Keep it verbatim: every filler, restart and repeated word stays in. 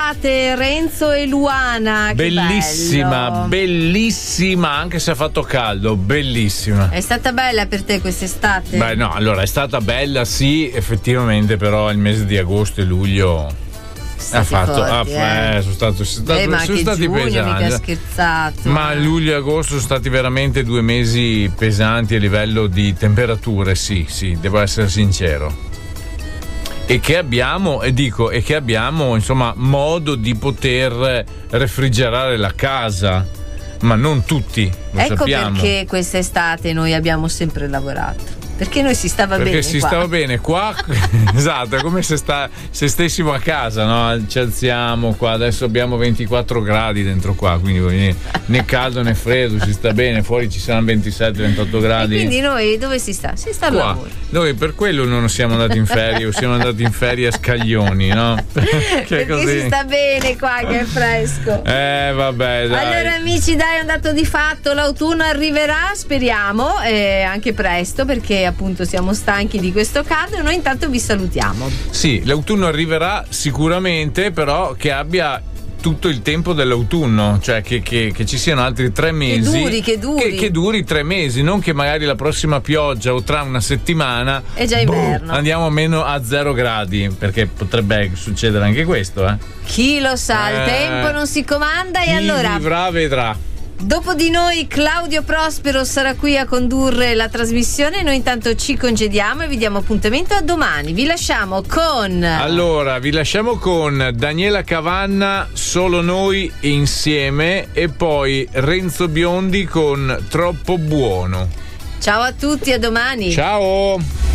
state, Renzo e Luana? Che bellissima, bello. bellissima, anche se ha fatto caldo, bellissima. È stata bella per te quest'estate? Beh, no, allora è stata bella, sì, effettivamente, però il mese di agosto e luglio ha fatto, forti, ah, eh. eh, sono, stato, sono, stato, eh, ma sono anche stati giugno, pesanti. mica scherzato. Ma luglio e agosto sono stati veramente due mesi pesanti a livello di temperature, sì, sì, devo essere sincero. E che abbiamo, e dico, e che abbiamo, insomma, modo di poter refrigerare la casa, ma non tutti, lo ecco sappiamo. Perché quest'estate noi abbiamo sempre lavorato. Perché noi si stava Perché bene si qua. stava bene qua. Esatto, è come se, sta, se stessimo a casa, no? Ci alziamo qua, adesso abbiamo ventiquattro gradi dentro qua, quindi né caldo né freddo, si sta bene, fuori ci saranno ventisette ventotto gradi. E quindi noi dove si sta? Si sta al qua. lavoro. Noi per quello non siamo andati in ferie, siamo andati in ferie a Scaglioni, no? Perché, Perché così si sta bene qua, che è fresco. Eh vabbè, dai. Allora amici, dai, è un dato di fatto, l'autunno arriverà, speriamo, eh, anche presto, perché appunto siamo stanchi di questo caldo e noi intanto vi salutiamo. Sì, l'autunno arriverà sicuramente, però che abbia tutto il tempo dell'autunno, cioè che, che, che ci siano altri tre mesi. Che duri, che duri. Che, che duri tre mesi, non che magari la prossima pioggia o tra una settimana è già inverno. Boh, andiamo a meno a zero gradi, perché potrebbe succedere anche questo, eh. Chi lo sa, il eh, tempo non si comanda. Chi e allora vivrà vedrà. Dopo di noi Claudio Prospero sarà qui a condurre la trasmissione. Noi intanto ci congediamo e vi diamo appuntamento a domani. Vi lasciamo con Allora, vi lasciamo con Daniela Cavanna, Solo noi insieme, e poi Renzo Biondi con Troppo buono. ciao a tutti, a domani. Ciao.